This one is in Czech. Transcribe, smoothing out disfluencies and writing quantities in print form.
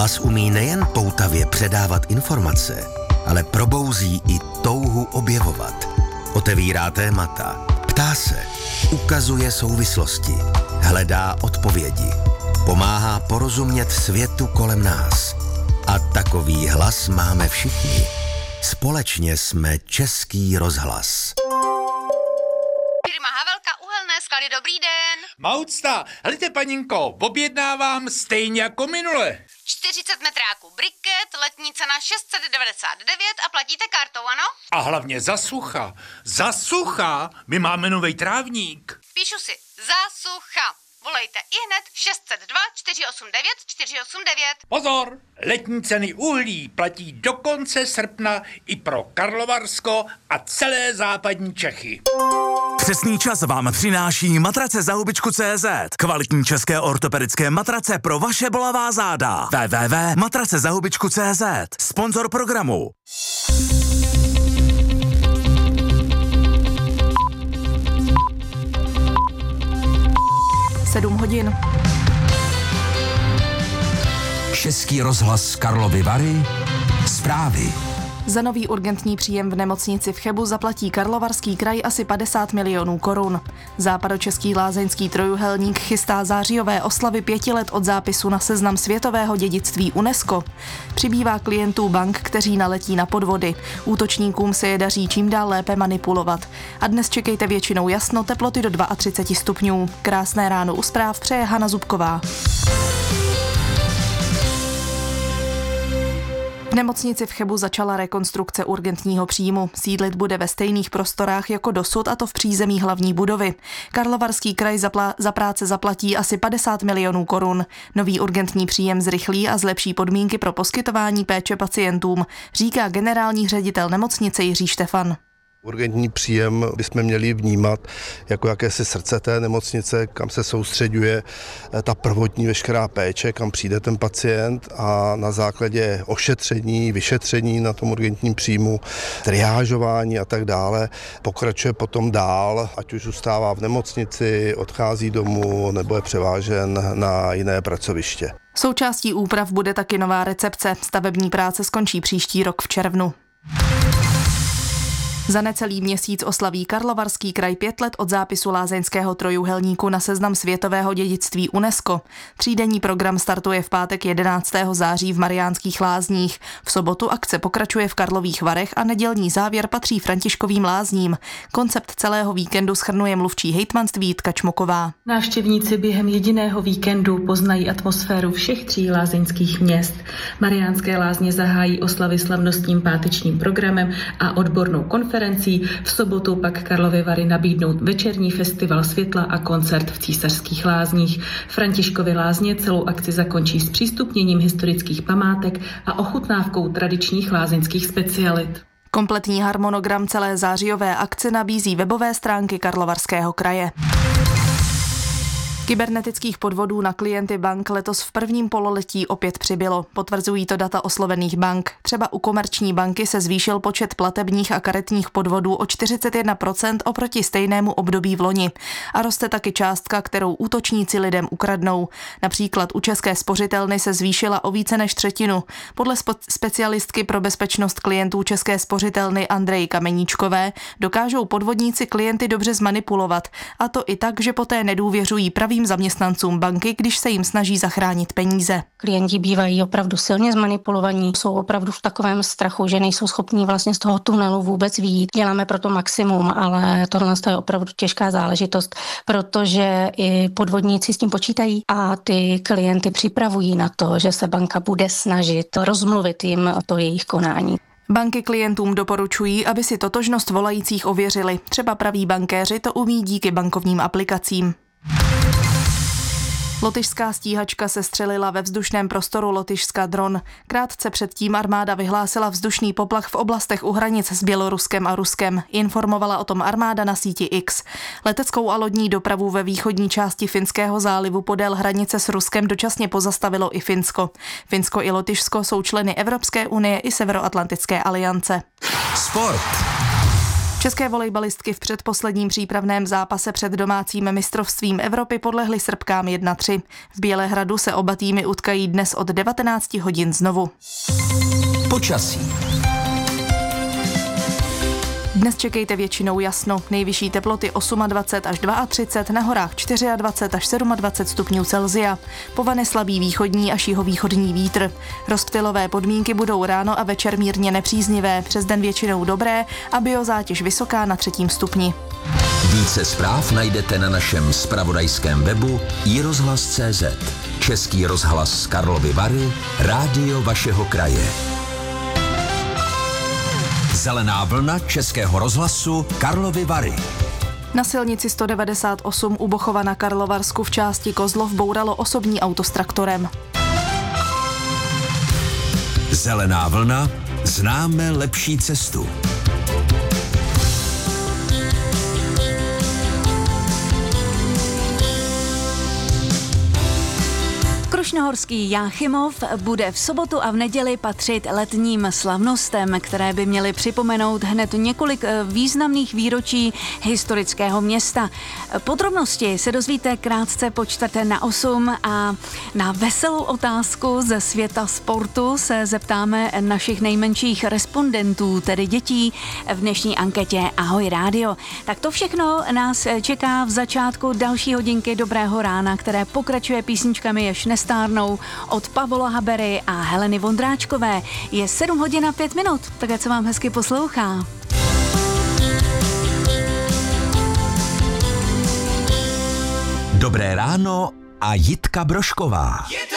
Hlas umí nejen poutavě předávat informace, ale probouzí i touhu objevovat. Otevírá témata, ptá se, ukazuje souvislosti, hledá odpovědi, pomáhá porozumět světu kolem nás. A takový hlas máme všichni. Společně jsme Český rozhlas. Firma Havelka Uhelné sklady, dobrý den. Maucta, helejte paninko, objednávám stejně jako minule. 40 metráků briket, letní cena 699 a platíte kartou, ano? A hlavně za sucha, my máme novej trávník. Píšu si, za sucha. Volejte ihned 602 489 489. Pozor, letní ceny uhlí platí do konce srpna i pro Karlovarsko a celé západní Čechy. Přesný čas vám přináší matrace za hubičku.cz. Kvalitní české ortopedické matrace pro vaše bolavá záda. www.matracezahubičku.cz. Sponzor programu. hodin. Český rozhlas Karlovy Vary. Zprávy. Za nový urgentní příjem v nemocnici v Chebu zaplatí Karlovarský kraj asi 50 milionů korun. Západočeský lázeňský trojúhelník chystá zářijové oslavy 5 let od zápisu na seznam světového dědictví UNESCO. Přibývá klientů bank, kteří naletí na podvody. Útočníkům se je daří čím dál lépe manipulovat. A dnes čekejte většinou jasno, teploty do 32 stupňů. Krásné ráno u zpráv přeje Hana Zubková. V nemocnici v Chebu začala rekonstrukce urgentního příjmu. Sídlit bude ve stejných prostorách jako dosud, a to v přízemí hlavní budovy. Karlovarský kraj za práce zaplatí asi 50 milionů korun. Nový urgentní příjem zrychlí a zlepší podmínky pro poskytování péče pacientům, říká generální ředitel nemocnice Jiří Štefan. Urgentní příjem bychom měli vnímat jako jakési srdce té nemocnice, kam se soustředuje ta prvotní veškerá péče, kam přijde ten pacient a na základě ošetření, vyšetření na tom urgentním příjmu, triážování a tak dále, pokračuje potom dál, ať už zůstává v nemocnici, odchází domů nebo je převážen na jiné pracoviště. Součástí úprav bude taky nová recepce. Stavební práce skončí příští rok v červnu. Za necelý měsíc oslaví Karlovarský kraj 5 let od zápisu lázeňského trojúhelníku na seznam světového dědictví UNESCO. Třídenní program startuje v pátek 11. září v Mariánských Lázních. V sobotu akce pokračuje v Karlových Varech a nedělní závěr patří Františkovým Lázním. Koncept celého víkendu shrnuje mluvčí hejtmanství Jitka Čmoková. Návštěvníci během jediného víkendu poznají atmosféru všech 3 lázeňských měst. Mariánské Lázně zahájí oslavy slavnostním pátečním programem a odbornou konferencí. V sobotu pak Karlovy Vary nabídnou večerní festival světla a koncert v Císařských Lázních. Františkovy Lázně celou akci zakončí s přístupněním historických památek a ochutnávkou tradičních lázeňských specialit. Kompletní harmonogram celé zářijové akce nabízí webové stránky Karlovarského kraje. Kybernetických podvodů na klienty bank letos v prvním pololetí opět přibylo. Potvrzují to data oslovených bank. Třeba u Komerční banky se zvýšil počet platebních a karetních podvodů o 41% oproti stejnému období v loni. A roste taky částka, kterou útočníci lidem ukradnou. Například u České spořitelny se zvýšila o více než 1/3. Podle specialistky pro bezpečnost klientů České spořitelny Andreji Kameníčkové dokážou podvodníci klienty dobře zmanipulovat. A to i tak, že poté nedůvěřují pravým zaměstnancům banky, když se jim snaží zachránit peníze. Klienti bývají opravdu silně zmanipulovaní, jsou opravdu v takovém strachu, že nejsou schopní vlastně z toho tunelu vůbec vyjít. Děláme proto maximum, ale tohle je opravdu těžká záležitost, protože i podvodníci s tím počítají a ty klienty připravují na to, že se banka bude snažit rozmluvit jim to jejich konání. Banky klientům doporučují, aby si totožnost volajících ověřili. Třeba praví bankéři to umí díky bankovním aplikacím. Lotyšská stíhačka sestřelila ve vzdušném prostoru Lotyšska dron. Krátce předtím armáda vyhlásila vzdušný poplach v oblastech u hranic s Běloruskem a Ruskem. Informovala o tom armáda na síti X. Leteckou a lodní dopravu ve východní části Finského zálivu podél hranice s Ruskem dočasně pozastavilo i Finsko. Finsko i Lotyšsko jsou členy Evropské unie i Severoatlantické aliance. Sport. České volejbalistky v předposledním přípravném zápase před domácím mistrovstvím Evropy podlehly Srbkám 1-3. V Bělehradu se oba týmy utkají dnes od 19 hodin znovu. Počasí. Dnes čekejte většinou jasno. Nejvyšší teploty 28 až 32, na horách 24 až 27 stupňů Celsia. Povane slabý východní až jihovýchodní vítr. Rozptylové podmínky budou ráno a večer mírně nepříznivé, přes den většinou dobré a biozátěž vysoká na 3. stupni. Více zpráv najdete na našem zpravodajském webu iRozhlas.cz. Český rozhlas Karlovy Vary, rádio vašeho kraje. Zelená vlna Českého rozhlasu Karlovy Vary. Na silnici 198 u Bochova na Karlovarsku v části Kozlov bouralo osobní auto s traktorem. Zelená vlna, známe lepší cestu. Krušnohorský Jáchymov bude v sobotu a v neděli patřit letním slavnostem, které by měly připomenout hned několik významných výročí historického města. Podrobnosti se dozvíte krátce po 7:45 a na veselou otázku ze světa sportu se zeptáme našich nejmenších respondentů, tedy dětí, v dnešní anketě Ahoj rádio. Tak to všechno nás čeká v začátku další hodinky Dobrého rána, které pokračuje písničkami, jež nestárnou, od Pavola Habery a Heleny Vondráčkové. Je 7:05, tak ať se vám hezky poslouchá. Dobré ráno a Jitka Brožková.